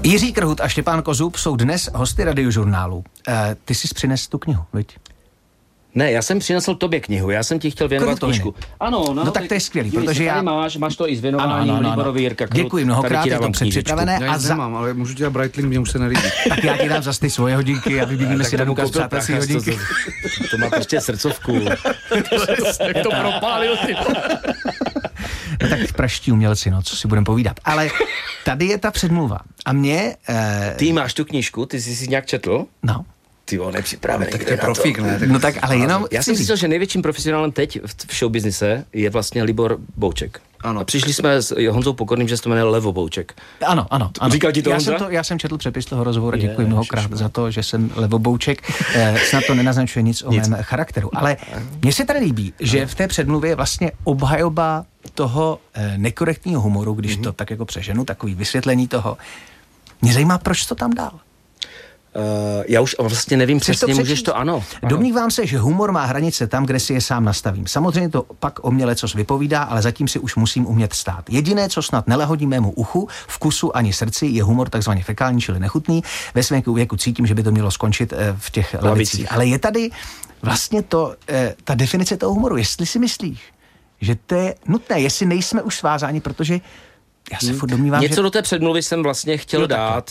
Jiří Krhut a Štěpán Kozub jsou dnes hosty Radiožurnálu. Ty jsi přinesl tu knihu, viď? Ne, já jsem přinesl tobě knihu, já jsem ti chtěl věnovat knížku. Ano, no tak to je skvělý, protože já... Máš to i s věnováním Liborovi Jirka Krhut. Děkuji mnohokrát, je to předpřipravené. Já ji nemám, ale můžu ti dát Breitling, mě už se nelíbí. Tak já ti dám zase ty svoje hodinky a vybídíme si Danuka z přátelství hodinky. To má prostě srdcovku. Jak to propálil ty. No tak praští umělci, no, co si budeme povídat. Ale tady je ta předmluva. A mě... Ty máš tu knížku, ty jsi si nějak četl? No. Ty on nepřipravený. Tak to je profík, ne? No tak ale jenom... Já jsem si myslel, že největším profesionálem teď v showbiznise je vlastně Libor Bouček. Ano. A přišli jsme s Honzou Pokorným, že se to jmenuje Levo Bouček. Ano. Říkal ti to Honza? Já jsem četl přepis toho rozhovoru, děkuji mnohokrát za to, že jsem Levo Bouček. Snad to nenaznačuje nic o mém charakteru. Ale mně se tady líbí, že v té předmluvě je vlastně obhajoba toho nekorektního humoru, když to tak jako přeženu, takový vysvětlení toho. Mě zajímá, proč to tam dál. Já už vlastně nevím přesně, můžeš to ano. Domnívám se, že humor má hranice tam, kde si je sám nastavím. Samozřejmě to pak o mě lecos vypovídá, ale zatím si už musím umět stát. Jediné, co snad nelahodí mému uchu, vkusu ani srdci, je humor takzvaně fekální, čili nechutný. Ve svém věku cítím, že by to mělo skončit v těch lavicích. Ale je tady vlastně ta definice toho humoru. Jestli si myslíš, že to je nutné, jestli nejsme už svázáni, protože já se furt domnívám, něco do té předmluvy jsem vlastně chtěl dát.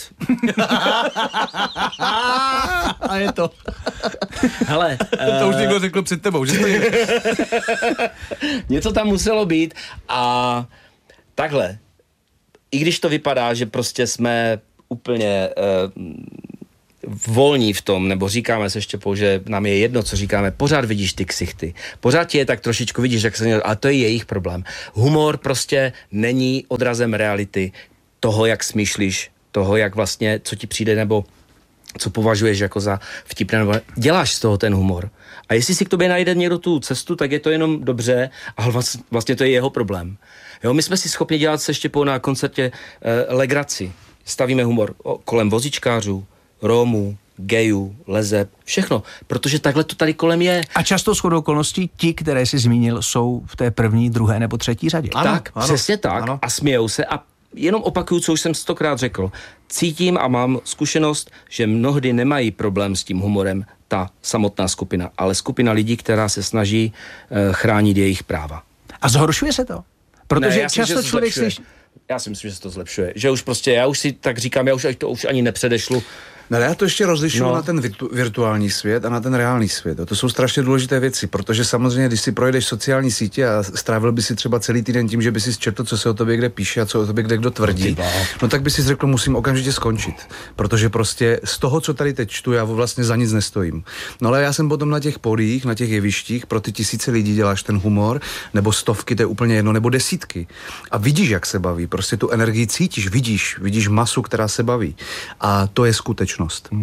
A je to. Hele, to už někdo řekl před tebou, že to je. Něco tam muselo být a takhle. I když to vypadá, že prostě jsme úplně volní v tom, nebo říkáme se Štěpou, že nám je jedno, co říkáme, pořád vidíš ty ksichty. Pořád ti je tak trošičku vidíš, jak se ale to je jejich problém. Humor prostě není odrazem reality toho, jak smýšlíš, toho, jak vlastně, co ti přijde, nebo co považuješ jako za vtipné, nebo děláš z toho ten humor. A jestli si k tobě najde někdo tu cestu, tak je to jenom dobře, ale vlastně to je jeho problém. Jo, my jsme si schopni dělat se Štěpou na koncertě legraci. Stavíme humor kolem vozičkářů, Rómů, gejů, lezeb, všechno, protože takhle to tady kolem je. A často shodou okolností ti, které jsi zmínil, jsou v té první, druhé nebo třetí řadě. Ano, přesně tak. Ano. A smějou se a jenom opakuju, co už jsem 100krát řekl. Cítím a mám zkušenost, že mnohdy nemají problém s tím humorem ta samotná skupina, ale skupina lidí, která se snaží chránit jejich práva. A zhoršuje se to? Protože ne, často člověk slyší... Já si myslím, že se to zlepšuje. Že už prostě, já už si tak říkám, já už ani nepředešlu. No, já to ještě rozlišuju na ten virtuální svět a na ten reálný svět. To jsou strašně důležité věci, protože samozřejmě, když si projedeš sociální sítě a strávil by si třeba celý týden tím, že by si četl, co se o tobě kde píše a co o tobě kde kdo tvrdí, no tak by si řekl, musím okamžitě skončit, protože prostě z toho, co tady teď čtu, já vlastně za nic nestojím. No ale já jsem potom na těch pódiích, na těch jevištích, pro ty tisíce lidí děláš ten humor, nebo stovky, to je úplně jedno, nebo desítky. A vidíš, jak se baví, prostě tu energii cítíš, vidíš masu, která se baví. A to je skutečnost.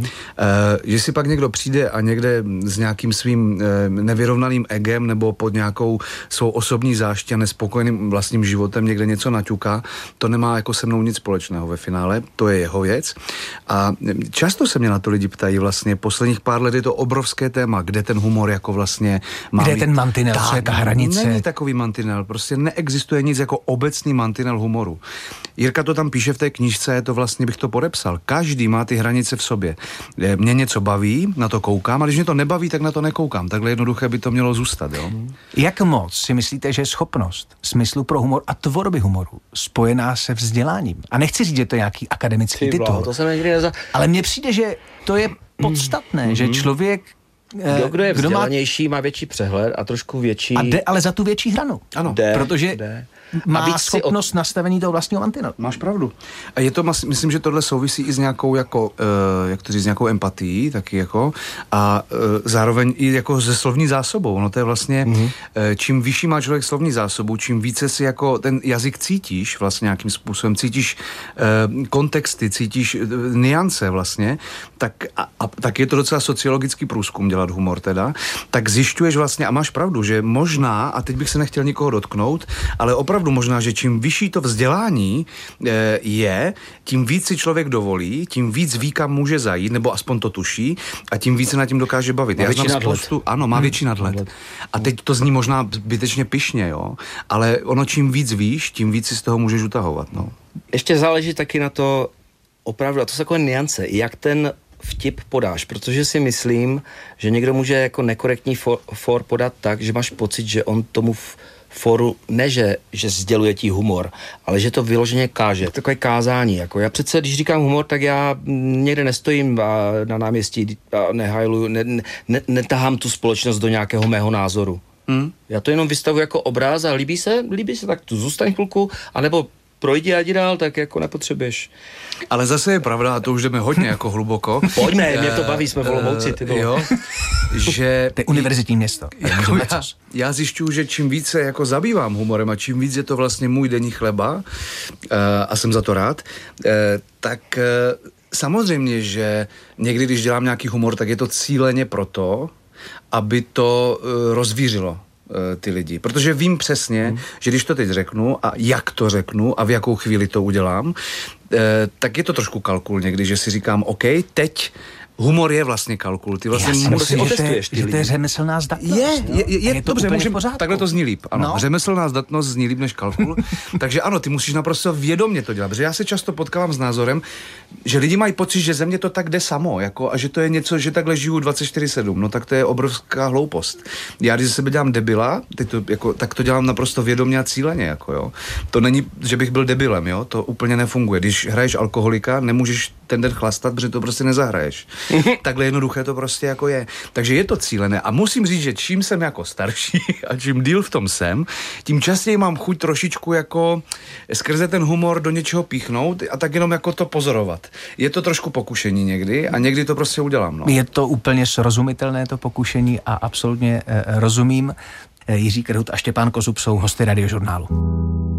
Že si pak někdo přijde a někde s nějakým svým nevyrovnaným egem nebo pod nějakou svou osobní záští a nespokojeným vlastním životem někde něco naťuká, to nemá jako se mnou nic společného ve finále, to je jeho věc. A často se mě na to lidi ptají vlastně, posledních pár let je to obrovské téma, kde ten humor jako vlastně má kde je ten mantinel, co je ta hranice? Není takový mantinel, prostě neexistuje nic jako obecný mantinel humoru. Jirka to tam píše v té knížce, je to vlastně bych to podepsal. Každý má ty hranice v sobě. Mě něco baví, na to koukám, a když mě to nebaví, tak na to nekoukám. Takhle jednoduché by to mělo zůstat, jo? Jak moc si myslíte, že je schopnost smyslu pro humor a tvorby humoru spojená se vzděláním? A nechci říct, že to je nějaký akademický titul. To jsem někdy ale mně přijde, že to je podstatné, že člověk kdo je vzdělanější, má větší přehled a trošku větší... A jde ale za tu větší hranu. Ano. Protože má schopnost nastavení toho vlastního mantinelu. Máš pravdu. A je to, myslím, že tohle souvisí i s nějakou, jako, jak to říct, s nějakou empatií, taky jako, a zároveň i jako se slovní zásobou. No to je vlastně, čím vyšší má člověk slovní zásobu, čím více si jako ten jazyk cítíš vlastně nějakým způsobem, cítíš kontexty, cítíš nuance vlastně, tak je to docela sociologický průzkum dělat humor teda, tak zjišťuješ vlastně, a máš pravdu, že možná, a teď bych se nechtěl nikoho dotknout, ale opravdu možná, že čím vyšší to vzdělání je, tím víc si člověk dovolí, tím víc ví, kam může zajít, nebo aspoň to tuší, a tím víc se nad tím dokáže bavit. Má větší nadhled. Ano, má větší nadhled. A teď to zní možná zbytečně pyšně, jo, ale ono čím víc víš, tím víc si z toho můžeš utahovat, no. Ještě záleží taky na to, opravdu, a to jsou takové nuance, jak ten vtip podáš, protože si myslím, že někdo může jako nekorektní for podat tak, že máš pocit, že on tomu foru ne, že sděluje ti humor, ale že to vyloženě káže. Takové kázání. Jako já přece, když říkám humor, tak já někde nestojím na náměstí a nehajluju, netahám tu společnost do nějakého mého názoru. Já to jenom vystavuji jako obráz a líbí se, tak tu zůstaň chvilku, anebo projdi a jdi dál, tak jako nepotřebuješ. Ale zase je pravda, a to už jdeme hodně jako hluboko. Pojďme, mě to baví, jsme v Olomouci. Jo, že... To je univerzitní město. Já zjišťuju, že čím více jako zabývám humorem a čím víc je to vlastně můj denní chleba, a jsem za to rád, tak samozřejmě, že někdy, když dělám nějaký humor, tak je to cíleně proto, aby to rozvířilo ty lidi. Protože vím přesně, že když to teď řeknu a jak to řeknu a v jakou chvíli to udělám, tak je to trošku kalkul někdy, že si říkám, OK, teď humor je vlastně kalkul. Ty vlastně otestuješ ty lidi. Že to je řemeslná zdatnost. Je dobře, takhle to zní líp. Ano, řemeslná zdatnost zní líp než kalkul. Takže ano, ty musíš naprosto vědomě to dělat. Protože já se často potkávám s názorem, že lidi mají pocit, že ze mě to tak jde samo, jako, a že to je něco, že takhle žiju 24/7. No tak to je obrovská hloupost. Já když ze sebe dělám debila, tak to dělám naprosto vědomě a cíleně. Jako, jo. To není, že bych byl debilem, jo? To úplně nefunguje. Když hraješ alkoholika, nemůžeš ten den chlastat, protože to prostě nezahraješ. Takhle jednoduché to prostě jako je. Takže je to cílené a musím říct, že čím jsem jako starší a čím díl v tom jsem, tím častěji mám chuť trošičku jako skrze ten humor do něčeho píchnout a tak jenom jako to pozorovat. Je to trošku pokušení někdy a někdy to prostě udělám. No. Je to úplně srozumitelné to pokušení a absolutně rozumím. Jiří Krhut a Štěpán Kozub jsou hosty Radiožurnálu.